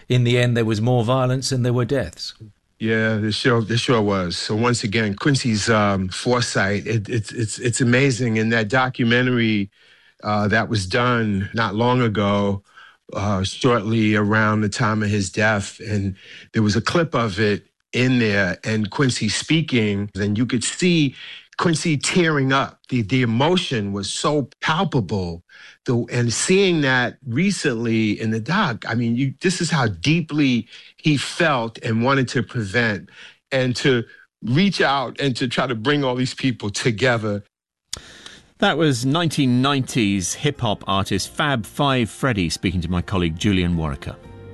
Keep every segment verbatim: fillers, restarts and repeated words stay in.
in the end there was more violence and there were deaths. Yeah, this sure, this sure was. So once again, Quincy's um, foresight, it, it's it's it's amazing. In that documentary uh, that was done not long ago, uh, shortly around the time of his death, and there was a clip of it in there, and Quincy speaking, and you could see Quincy tearing up. The the emotion was so palpable. The, and seeing that recently in the doc, I mean, you, this is how deeply he felt and wanted to prevent and to reach out and to try to bring all these people together. That was nineteen nineties hip-hop artist Fab Five Freddy speaking to my colleague Julian Warwicker.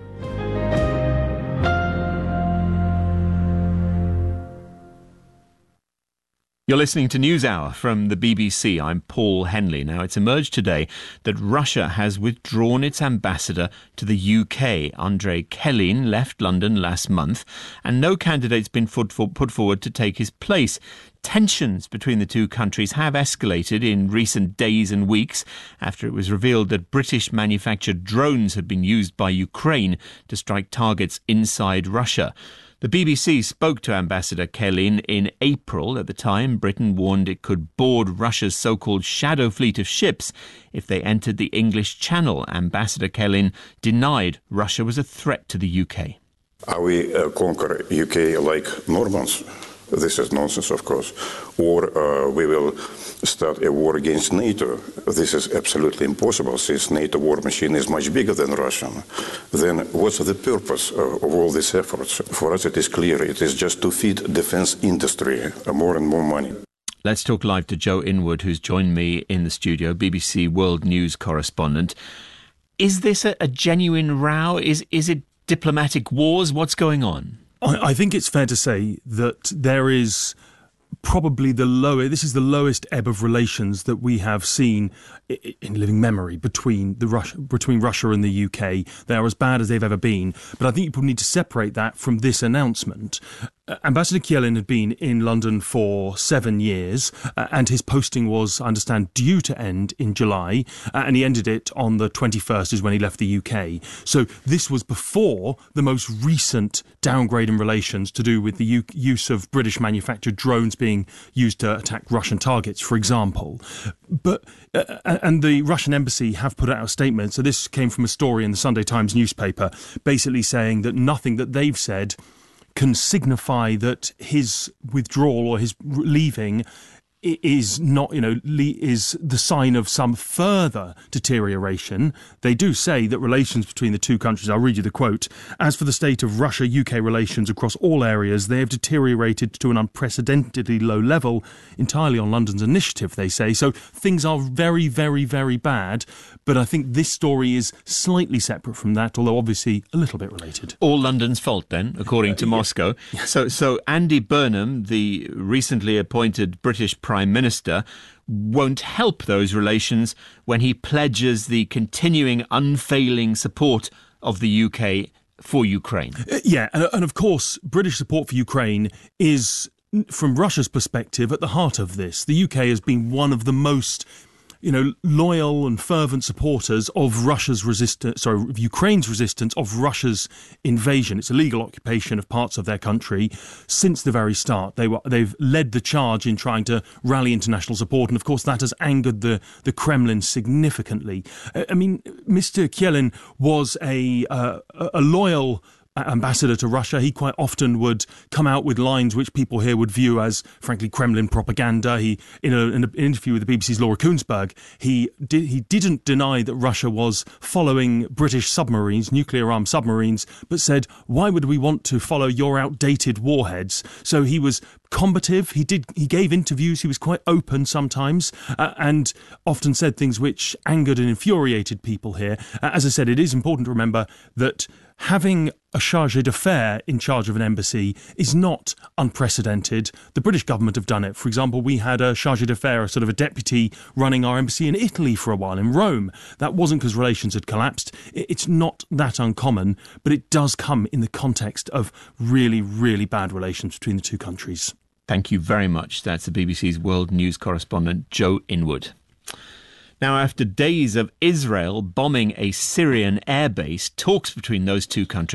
You're listening to NewsHour from the B B C. I'm Paul Henley. Now, it's emerged today that Russia has withdrawn its ambassador to the U K. Andrei Kelin left London last month, and no candidate's been put forward to take his place. Tensions between the two countries have escalated in recent days and weeks after it was revealed that British-manufactured drones had been used by Ukraine to strike targets inside Russia. The B B C spoke to Ambassador Kelin in April. At the time, Britain warned it could board Russia's so-called shadow fleet of ships if they entered the English Channel. Ambassador Kelin denied Russia was a threat to the U K. Are we uh, conquer U K like Normans? This is nonsense, of course. Or uh, we will start a war against NATO. This is absolutely impossible, since NATO war machine is much bigger than Russian. Then what's the purpose of, of all these efforts? For us, it is clear. It is just to feed defense industry more and more money. Let's talk live to Joe Inwood, who's joined me in the studio, B B C World News correspondent. Is this a, a genuine row? Is, is it diplomatic wars? What's going on? I think it's fair to say that there is probably the lowest, this is the lowest ebb of relations that we have seen in living memory between the Russia, between Russia and the U K. They are as bad as they've ever been. But I think people need to separate that from this announcement. Uh, Ambassador Kelin had been in London for seven years, uh, and his posting was, I understand, due to end in July, uh, and he ended it on the twenty-first is when he left the U K. So this was before the most recent downgrade in relations to do with the u- use of British-manufactured drones being used to attack Russian targets, for example. But uh, and the Russian embassy have put out a statement. So this came from a story in the Sunday Times newspaper, basically saying that nothing that they've said can signify that his withdrawal or his leaving is not, you know, is the sign of some further deterioration. They do say that relations between the two countries, I'll read you the quote, as for the state of Russia-U K relations across all areas, they have deteriorated to an unprecedentedly low level, entirely on London's initiative, they say. So things are very, very, very bad. But I think this story is slightly separate from that, although obviously a little bit related. All London's fault then, according to uh, Moscow. Yeah. So, so Andy Burnham, the recently appointed British Prime Minister, won't help those relations when he pledges the continuing unfailing support of the U K for Ukraine. Uh, yeah, and, and of course, British support for Ukraine is, from Russia's perspective, at the heart of this. The U K has been one of the most, you know, loyal and fervent supporters of Russia's resistance, sorry, of Ukraine's resistance of Russia's invasion. It's a legal occupation of parts of their country since the very start. They were, they've led the charge in trying to rally international support, and of course that has angered the, the Kremlin significantly. I mean, Mister Kelin was a uh, a loyal ambassador to Russia. He quite often would come out with lines which people here would view as, frankly, Kremlin propaganda. He, in, a, in an interview with the B B C's Laura Kuenssberg, he did, he didn't deny that Russia was following British submarines, nuclear-armed submarines, but said, why would we want to follow your outdated warheads? So he was combative. He did. He gave interviews. He was quite open sometimes, uh, and often said things which angered and infuriated people here. Uh, as I said, it is important to remember that having a chargé d'affaires in charge of an embassy is not unprecedented. The British government have done it. For example, we had a chargé d'affaires, a sort of a deputy running our embassy in Italy for a while, in Rome. That wasn't because relations had collapsed. It's not that uncommon, but it does come in the context of really, really bad relations between the two countries. Thank you very much. That's the B B C's World News correspondent, Joe Inwood. Now, after days of Israel bombing a Syrian airbase, talks between those two countries